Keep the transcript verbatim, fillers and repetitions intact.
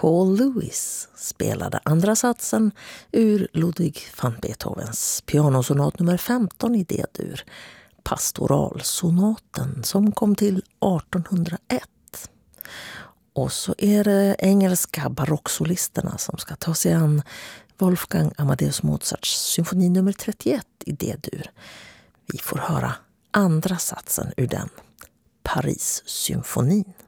Paul Lewis spelade andra satsen ur Ludwig van Beethovens pianosonat nummer femton i D-dur, pastoralsonaten som kom till artonhundraett. Och så är det engelska barocksolisterna som ska ta sig an Wolfgang Amadeus Mozarts symfoni nummer trettioett i D-dur. Vi får höra andra satsen ur den, Paris-symfonin.